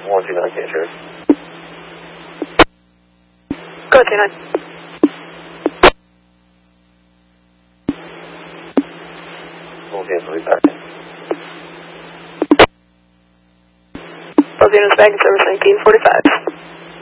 129 cancer. Go 29. Cancel, we back. Buzz units back in service 1945.